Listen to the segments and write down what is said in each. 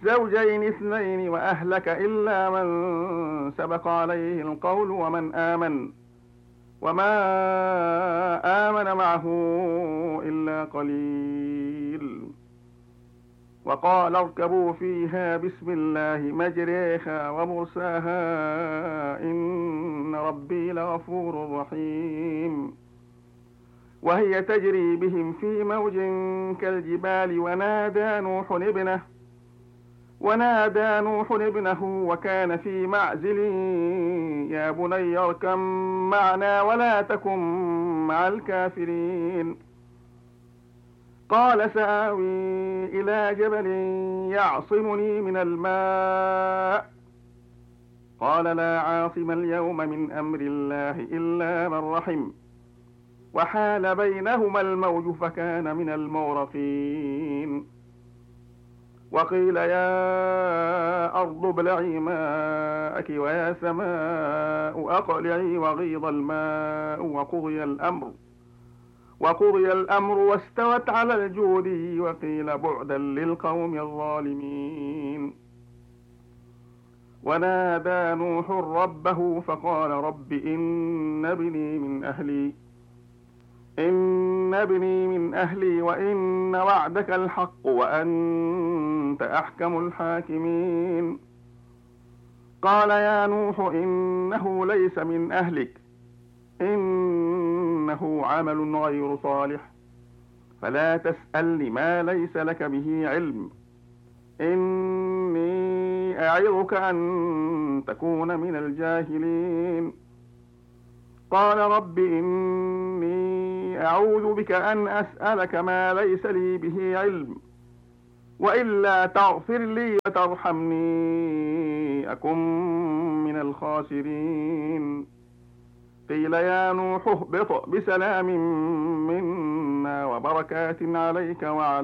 زوجين اثنين وأهلك إلا من سبق عليه القول وما آمن معه إلا قليل. وقال اركبوا فيها بسم الله مجريها ومرساها إن ربي لغفور رحيم. وهي تجري بهم في موج كالجبال ونادى نوح ابنه وكان في معزل يا بني اركب معنا ولا تكن مع الكافرين. قال سآوي إلى جبل يعصمني من الماء قال لا عاصم اليوم من أمر الله إلا من رحم وحال بينهما الموج فكان من المغرقين. وقيل يا أرض ابلعي ماءك ويا سماء أقلعي وغيض الماء وقضي الأمر واستوت على الجود وقيل بعدا للقوم الظالمين. ونادى نوح ربه فقال رب إن ابني من أهلي وإن وعدك الحق وأنت أحكم الحاكمين. قال يا نوح إنه ليس من أهلك إنه عمل غير صالح فلا تسألني ما ليس لك به علم إني أعظك أن تكون من الجاهلين. قال رب إني أعوذ بك أن أسألك ما ليس لي به علم وإلا تغفر لي وترحمني أكن من الخاسرين. قيل يا نوح اهبط بسلام منا وبركات عليك وعلى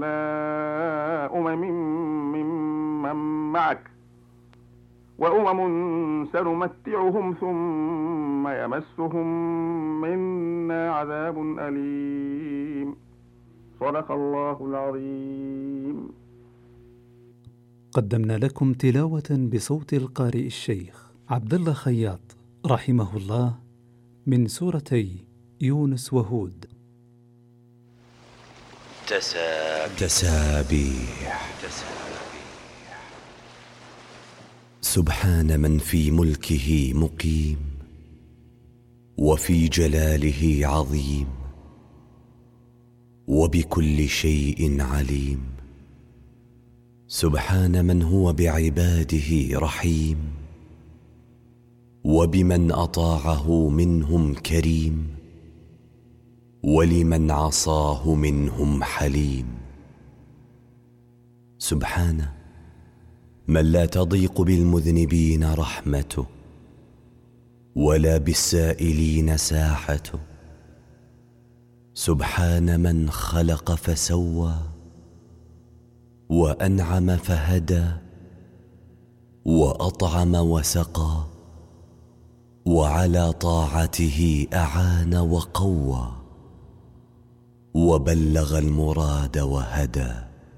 ممن معك وأمم سنمتعهم ثم يمسهم منا عذاب أليم. صدق الله العظيم. قدمنا لكم تلاوة بصوت القارئ الشيخ عبد الله خياط رحمه الله من سورتي يونس وهود. تسابيح. سبحان من في ملكه مقيم وفي جلاله عظيم وبكل شيء عليم. سبحان من هو بعباده رحيم وبمن أطاعه منهم كريم ولمن عصاه منهم حليم. سبحانه من لا تضيق بالمذنبين رحمته ولا بالسائلين ساحته. سبحان من خلق فسوى وأنعم فهدى وأطعم وسقى وعلى طاعته أعان وقوى وبلغ المراد وهدى.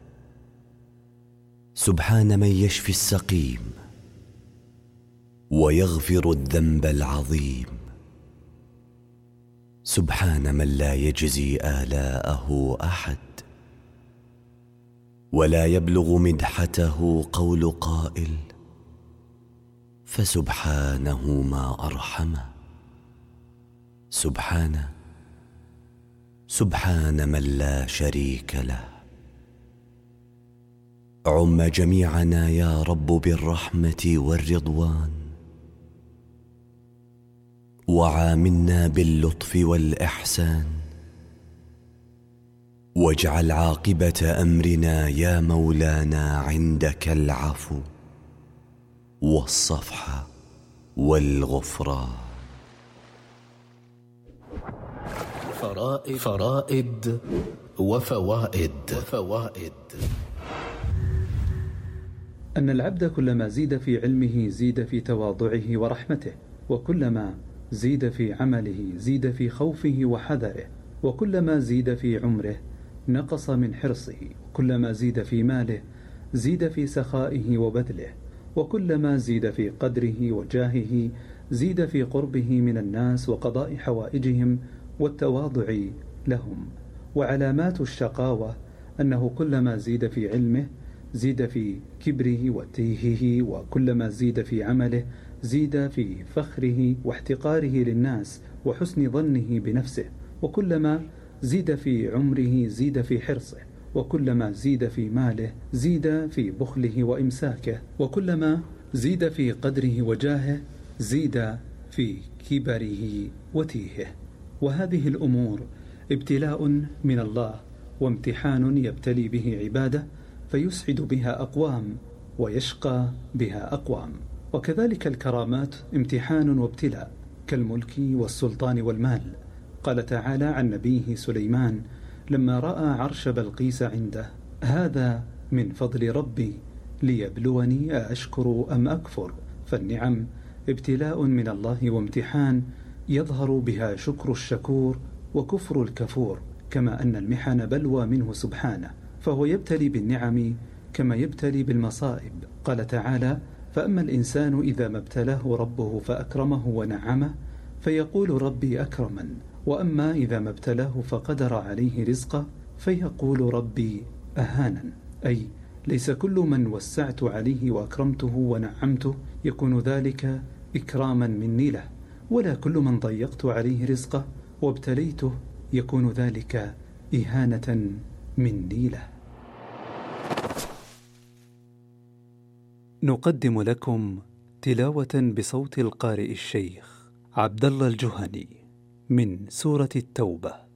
سبحان من يشفي السقيم ويغفر الذنب العظيم. سبحان من لا يجزي آلاءه أحد ولا يبلغ مدحته قول قائل فسبحانه ما أرحمه. سبحان من لا شريك له. عم جميعنا يا رب بالرحمة والرضوان وعاملنا باللطف والإحسان واجعل عاقبة أمرنا يا مولانا عندك العفو والصفح والغفران. فرائد وفوائد. أن العبد كلما زيد في علمه زيد في تواضعه ورحمته، وكلما زيد في عمله زيد في خوفه وحذره، وكلما زيد في عمره نقص من حرصه، وكلما زيد في ماله زيد في سخائه وبذله، وكلما زيد في قدره وجاهه زيد في قربه من الناس وقضاء حوائجهم والتواضع لهم. وعلامات الشقاوة أنه كلما زيد في علمه زيد في كبره وتيهه، وكلما زيد في عمله زيد في فخره واحتقاره للناس وحسن ظنه بنفسه، وكلما زيد في عمره زيد في حرصه، وكلما زيد في ماله زيد في بخله وإمساكه، وكلما زيد في قدره وجاهه زيد في كبره وتيهه. وهذه الأمور ابتلاء من الله وامتحان يبتلي به عباده فيسعد بها أقوام ويشقى بها أقوام. وكذلك الكرامات امتحان وابتلاء كالملك والسلطان والمال. قال تعالى عن نبيه سليمان لما رأى عرش بلقيس عنده: هذا من فضل ربي ليبلوني أأشكر أم أكفر. فالنعم ابتلاء من الله وامتحان يظهر بها شكر الشكور وكفر الكفور، كما أن المحن بلوى منه سبحانه، فهو يبتلي بالنعم كما يبتلي بالمصائب. قال تعالى: فأما الإنسان إذا ما ابتلاه ربه فأكرمه ونعمه فيقول ربي أكرمن، وأما إذا ما ابتلاه فقدر عليه رزقه فيقول ربي أهانن. أي ليس كل من وسعت عليه وأكرمته ونعمته يكون ذلك إكراما مني له، ولا كل من ضيقت عليه رزقه وابتليته يكون ذلك إهانة مني له. نقدم لكم تلاوة بصوت القارئ الشيخ عبد الله الجهني من سورة التوبة.